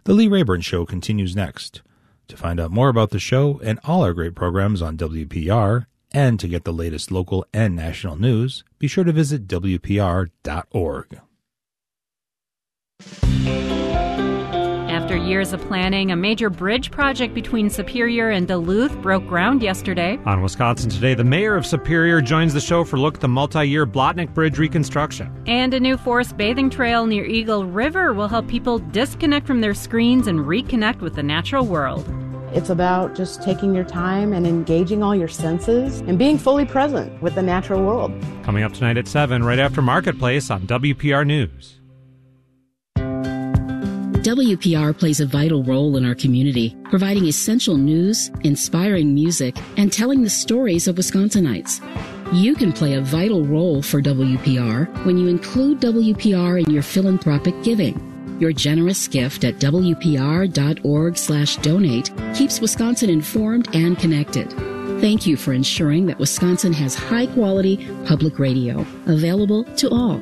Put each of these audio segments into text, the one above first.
The Lee Rayburn Show continues next. To find out more about the show and all our great programs on WPR, and to get the latest local and national news, be sure to visit WPR.org. After years of planning, a major bridge project between Superior and Duluth broke ground yesterday. On Wisconsin Today, the mayor of Superior joins the show for a look at the multi-year Blotnick Bridge reconstruction. And a new forest bathing trail near Eagle River will help people disconnect from their screens and reconnect with the natural world. It's about just taking your time and engaging all your senses and being fully present with the natural world. Coming up tonight at 7, right after Marketplace on WPR News. WPR plays a vital role in our community, providing essential news, inspiring music, and telling the stories of Wisconsinites. You can play a vital role for WPR when you include WPR in your philanthropic giving. Your generous gift at WPR.org/donate keeps Wisconsin informed and connected. Thank you for ensuring that Wisconsin has high-quality public radio available to all.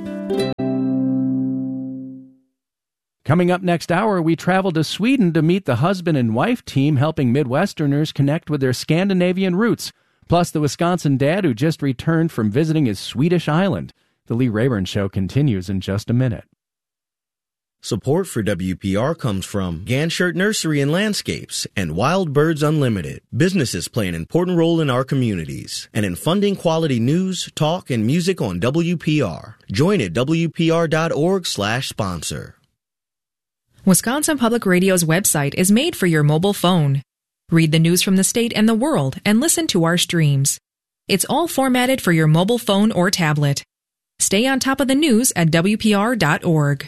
Coming up next hour, we travel to Sweden to meet the husband and wife team helping Midwesterners connect with their Scandinavian roots, plus the Wisconsin dad who just returned from visiting his Swedish island. The Lee Rayburn Show continues in just a minute. Support for WPR comes from Ganshert Nursery and Landscapes and Wild Birds Unlimited. Businesses play an important role in our communities and in funding quality news, talk, and music on WPR. Join at WPR.org/sponsor. Wisconsin Public Radio's website is made for your mobile phone. Read the news from the state and the world and listen to our streams. It's all formatted for your mobile phone or tablet. Stay on top of the news at WPR.org.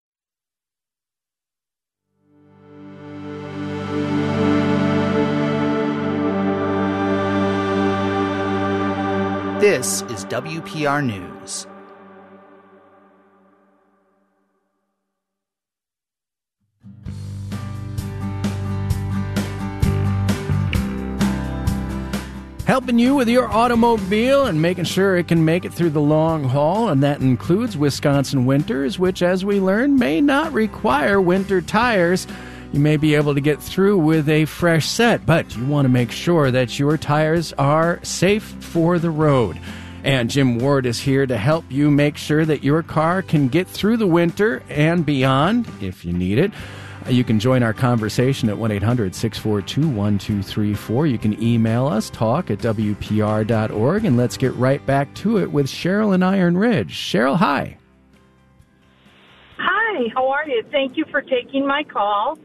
This is WPR News. Helping you with your automobile and making sure it can make it through the long haul, and that includes Wisconsin winters, which, as we learned, may not require winter tires. You may be able to get through with a fresh set, but you want to make sure that your tires are safe for the road. And Jim Ward is here to help you make sure that your car can get through the winter and beyond if you need it. You can join our conversation at 1-800-642-1234. You can email us, talk@WPR.org, and let's get right back to it with Cheryl in Iron Ridge. Cheryl, hi. Hi, how are you? Thank you for taking my call.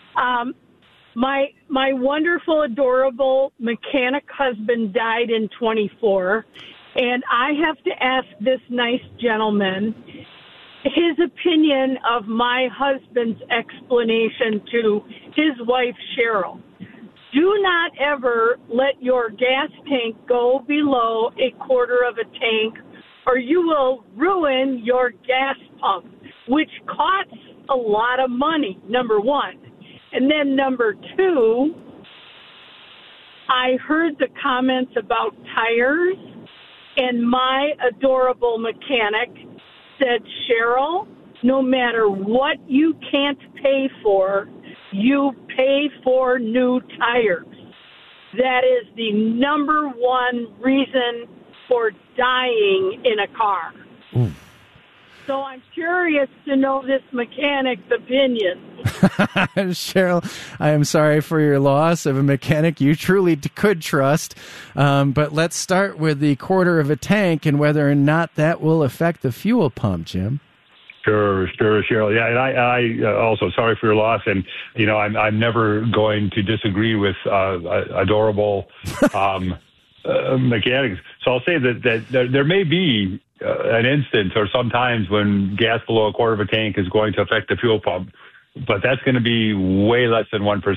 My wonderful, adorable mechanic husband died in 24, and I have to ask this nice gentleman his opinion of my husband's explanation to his wife, Cheryl. Do not ever let your gas tank go below a quarter of a tank, or you will ruin your gas pump, which costs a lot of money, number one. And then number two, I heard the comments about tires, and my adorable mechanic said, Cheryl, no matter what you can't pay for, you pay for new tires. That is the number one reason for dying in a car. Ooh. So I'm curious to know this mechanic's opinion. Cheryl, I am sorry for your loss of a mechanic you truly could trust. But let's start with the quarter of a tank and whether or not that will affect the fuel pump, Jim. Sure, Cheryl. Yeah, and I also sorry for your loss, and I'm never going to disagree with adorable mechanics. So I'll say that there may be an instance or sometimes when gas below a quarter of a tank is going to affect the fuel pump, but that's going to be way less than 1%.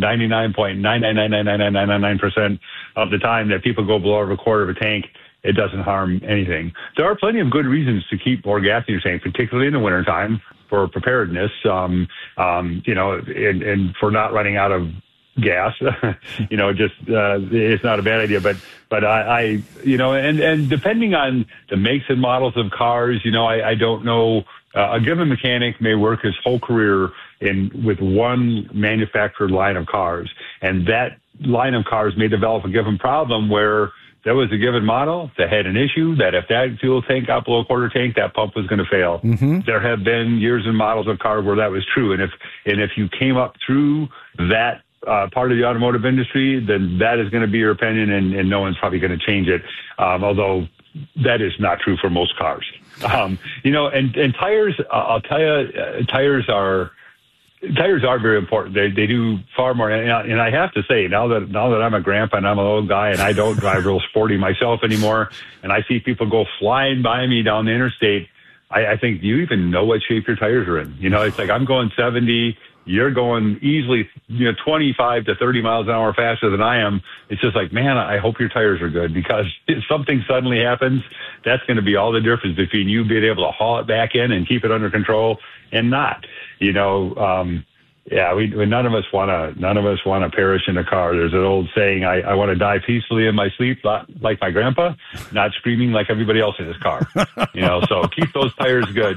99.9999999% of the time that people go below a quarter of a tank, it doesn't harm anything. There are plenty of good reasons to keep more gas in your tank, particularly in the wintertime for preparedness, and for not running out of gas. It's not a bad idea, but I and depending on the makes and models of cars, I don't know. A given mechanic may work his whole career with one manufactured line of cars. And that line of cars may develop a given problem where there was a given model that had an issue that if that fuel tank got below quarter tank, that pump was going to fail. There have been years and models of cars where that was true. And if you came up through that part of the automotive industry, then that is going to be your opinion, and no one's probably going to change it. Although that is not true for most cars. And tires, I'll tell you, tires are very important. They do far more. And I have to say, now that I'm a grandpa and I'm an old guy and I don't drive real sporty myself anymore, and I see people go flying by me down the interstate, I think, do you even know what shape your tires are in? It's like I'm going 70. You're going easily, 25 to 30 miles an hour faster than I am. It's just like, man, I hope your tires are good, because if something suddenly happens, that's going to be all the difference between you being able to haul it back in and keep it under control and not. None of us want to perish in a car. There's an old saying, I want to die peacefully in my sleep, like my grandpa, not screaming like everybody else in his car. So keep those tires good.